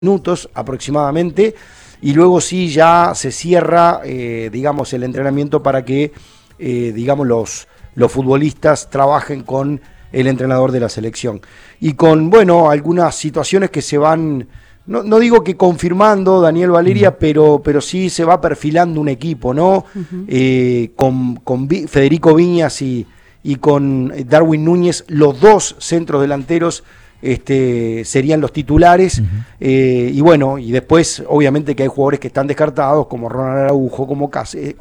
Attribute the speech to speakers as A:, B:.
A: minutos aproximadamente, y luego sí ya se cierra, digamos, el entrenamiento para que, digamos, los futbolistas trabajen con el entrenador de la selección. Y con, bueno, algunas situaciones que se van, no digo que confirmando, Daniel Valeria, pero sí se va perfilando un equipo, ¿no? Con Federico Viñas y con Darwin Núñez, los dos centros delanteros serían los titulares. Y bueno, y después obviamente que hay jugadores que están descartados, como Ronald Araujo, como Cáceres,